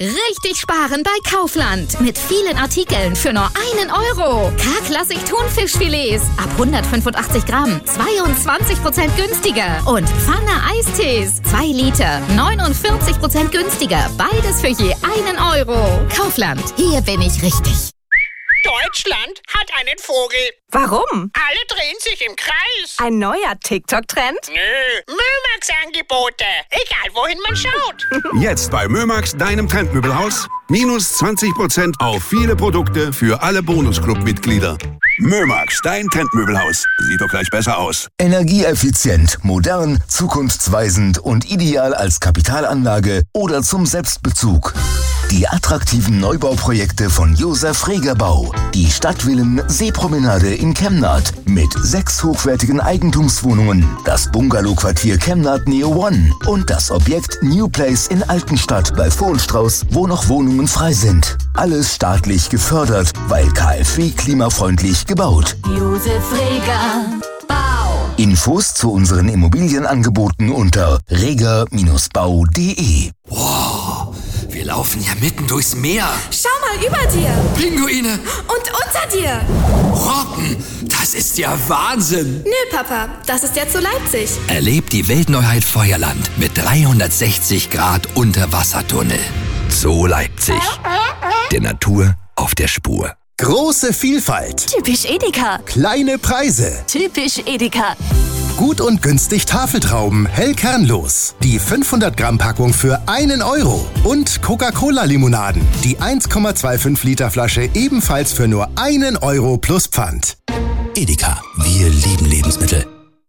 Richtig sparen bei Kaufland. Mit vielen Artikeln für nur 1 Euro. K-Klassik Thunfischfilets ab 185 Gramm. 22% günstiger. Und Pfanne Eistees. 2 Liter. 49% günstiger. Beides für je 1 Euro. Kaufland. Hier bin ich richtig. Deutschland hat einen Vogel. Warum? Alle drehen sich im Kreis. Ein neuer TikTok-Trend? Nö, Mömax-Angebote. Egal, wohin man schaut. Jetzt bei Mömax, deinem Trendmöbelhaus. Minus 20% auf viele Produkte für alle Bonusclub-Mitglieder. Mömax, dein Trendmöbelhaus. Sieht doch gleich besser aus. Energieeffizient, modern, zukunftsweisend und ideal als Kapitalanlage oder zum Selbstbezug. Die attraktiven Neubauprojekte von Josef Reger Bau. Die Stadtvillen Seepromenade in Chemnat mit 6 hochwertigen Eigentumswohnungen. Das Bungalow-Quartier Chemnat Neo One und das Objekt New Place in Altenstadt bei Vohenstrauß, wo noch Wohnungen frei sind. Alles staatlich gefördert, weil KfW klimafreundlich gebaut. Josef Reger Bau. Infos zu unseren Immobilienangeboten unter reger-bau.de. Wow, wir laufen ja mitten durchs Meer. Schau mal über dir. Pinguine. Und unter dir. Robben, das ist ja Wahnsinn. Nö, Papa, das ist ja zu Leipzig. Erlebt die Weltneuheit Feuerland mit 360 Grad Unterwassertunnel. Zoo Leipzig. Der Natur auf der Spur. Große Vielfalt. Typisch Edeka. Kleine Preise. Typisch Edeka. Gut und günstig Tafeltrauben, hell kernlos. Die 500 Gramm Packung für 1 Euro. Und Coca-Cola-Limonaden. Die 1,25 Liter Flasche ebenfalls für nur 1 Euro plus Pfand. Edeka, wir lieben Lebensmittel.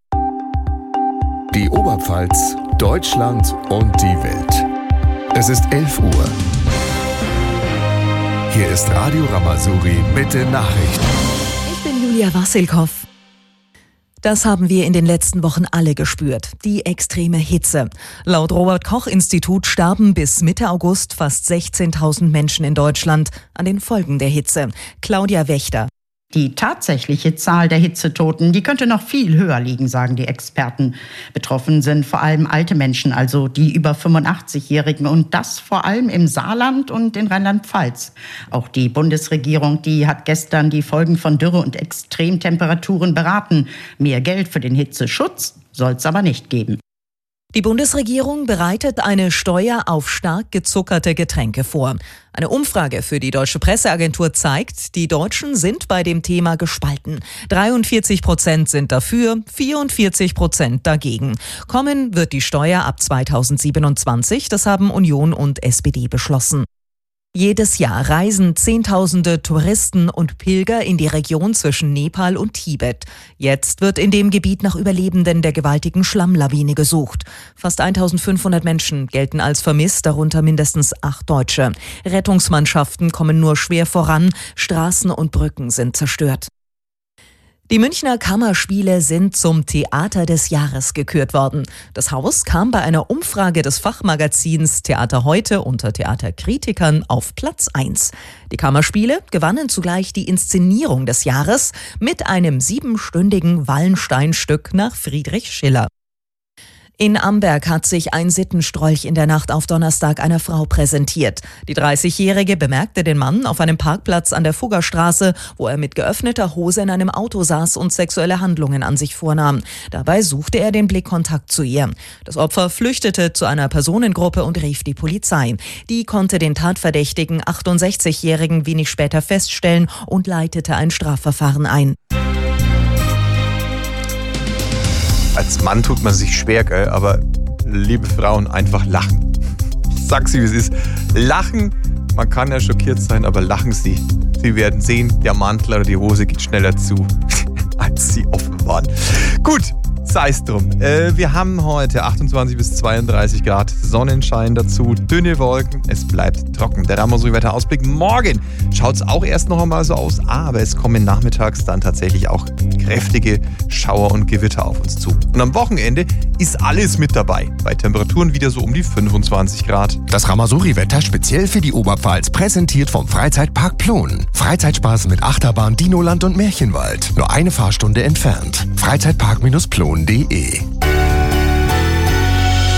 Die Oberpfalz, Deutschland und die Welt. Es ist 11 Uhr. Hier ist Radio Ramazuri mit den Nachrichten. Ich bin Julia Wassilkow. Das haben wir in den letzten Wochen alle gespürt. Die extreme Hitze. Laut Robert-Koch-Institut starben bis Mitte August fast 16.000 Menschen in Deutschland an den Folgen der Hitze. Claudia Wächter. Die tatsächliche Zahl der Hitzetoten, die könnte noch viel höher liegen, sagen die Experten. Betroffen sind vor allem alte Menschen, also die über 85-Jährigen, und das vor allem im Saarland und in Rheinland-Pfalz. Auch die Bundesregierung, die hat gestern die Folgen von Dürre und Extremtemperaturen beraten. Mehr Geld für den Hitzeschutz soll es aber nicht geben. Die Bundesregierung bereitet eine Steuer auf stark gezuckerte Getränke vor. Eine Umfrage für die Deutsche Presseagentur zeigt, die Deutschen sind bei dem Thema gespalten. 43% sind dafür, 44% dagegen. Kommen wird die Steuer ab 2027, das haben Union und SPD beschlossen. Jedes Jahr reisen Zehntausende Touristen und Pilger in die Region zwischen Nepal und Tibet. Jetzt wird in dem Gebiet nach Überlebenden der gewaltigen Schlammlawine gesucht. Fast 1500 Menschen gelten als vermisst, darunter mindestens 8 Deutsche. Rettungsmannschaften kommen nur schwer voran, Straßen und Brücken sind zerstört. Die Münchner Kammerspiele sind zum Theater des Jahres gekürt worden. Das Haus kam bei einer Umfrage des Fachmagazins Theater Heute unter Theaterkritikern auf Platz 1. Die Kammerspiele gewannen zugleich die Inszenierung des Jahres mit einem 7-stündigen Wallenstein-Stück nach Friedrich Schiller. In Amberg hat sich ein Sittenstrolch in der Nacht auf Donnerstag einer Frau präsentiert. Die 30-Jährige bemerkte den Mann auf einem Parkplatz an der Fuggerstraße, wo er mit geöffneter Hose in einem Auto saß und sexuelle Handlungen an sich vornahm. Dabei suchte er den Blickkontakt zu ihr. Das Opfer flüchtete zu einer Personengruppe und rief die Polizei. Die konnte den Tatverdächtigen 68-Jährigen wenig später feststellen und leitete ein Strafverfahren ein. Als Mann tut man sich schwer, gell? Aber liebe Frauen, einfach lachen. Ich sag's wie es ist. Lachen, man kann ja schockiert sein, aber lachen Sie. Sie werden sehen, der Mantel oder die Hose geht schneller zu, als sie offen waren. Gut, sei es drum. Wir haben heute 28 bis 32 Grad Sonnenschein dazu, dünne Wolken, es bleibt trocken. Der Ramazuri-Wetterausblick morgen schaut es auch erst noch einmal so aus, aber es kommen nachmittags dann tatsächlich auch kräftige Schauer und Gewitter auf uns zu. Und am Wochenende ist alles mit dabei, bei Temperaturen wieder so um die 25 Grad. Das Ramazuri-Wetter speziell für die Oberpfalz, präsentiert vom Freizeitpark Plon. Freizeitspaß mit Achterbahn, Dinoland und Märchenwald. Nur eine Fahrstunde entfernt. Freizeitpark-plon.de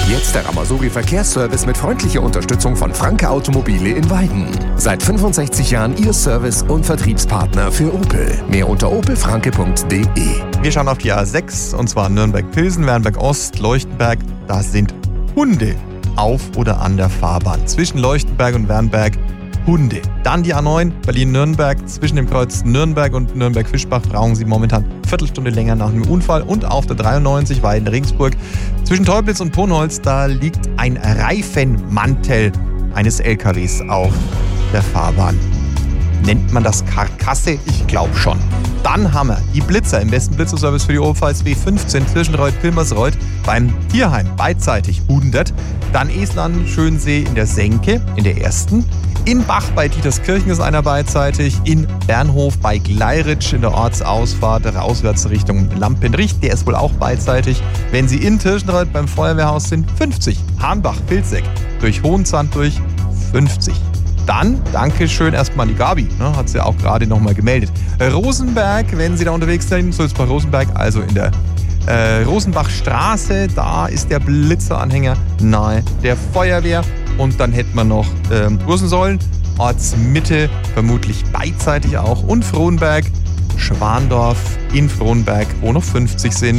Jetzt der Ramazzotti Verkehrsservice mit freundlicher Unterstützung von Franke Automobile in Weiden. Seit 65 Jahren Ihr Service- und Vertriebspartner für Opel. Mehr unter opelfranke.de. Wir schauen auf die A6 und zwar Nürnberg-Pilsen, Wernberg-Ost, Leuchtenberg. Da sind Hunde auf oder an der Fahrbahn. Zwischen Leuchtenberg und Wernberg Hunde. Dann die A9 Berlin-Nürnberg. Zwischen dem Kreuz Nürnberg und Nürnberg-Fischbach brauchen Sie momentan eine Viertelstunde länger nach einem Unfall. Und auf der 93 Weiden-Regensburg. Zwischen Teublitz und Ponholz, da liegt ein Reifenmantel eines LKWs auf der Fahrbahn. Nennt man das Karkasse? Ich glaube schon. Dann haben wir die Blitzer im besten Blitzerservice für die Oberpfalz W15 zwischen Reuth-Pilmersreuth beim Tierheim beidseitig 100. Dann Esland, Schönsee in der Senke in der ersten. In Bach bei Dieterskirchen ist einer beidseitig. In Bernhof bei Gleiritsch in der Ortsausfahrt auswärts Richtung Lampenricht. Der ist wohl auch beidseitig. Wenn Sie in Tirschenreuth beim Feuerwehrhaus sind, 50. Hahnbach, Pilzeck durch Hohenzand durch 50. Dann, Dankeschön erstmal an die Gabi, hat sie auch gerade nochmal gemeldet. Rosenberg, wenn Sie da unterwegs sind, Sulzbach-Rosenberg, also in der Rosenbachstraße, da ist der Blitzeranhänger nahe der Feuerwehr. Und dann hätten wir noch Ursensollen, Ortsmitte, vermutlich beidseitig auch. Und Frohnberg, Schwandorf in Frohnberg, wo noch 50 sind.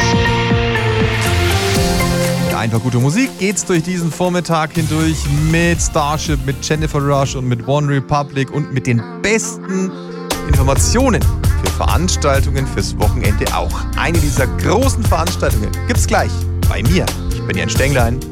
Einfach gute Musik geht's durch diesen Vormittag hindurch mit Starship, mit Jennifer Rush und mit One Republic und mit den besten Informationen für Veranstaltungen fürs Wochenende auch. Eine dieser großen Veranstaltungen gibt's gleich bei mir. Ich bin Jens Stenglein.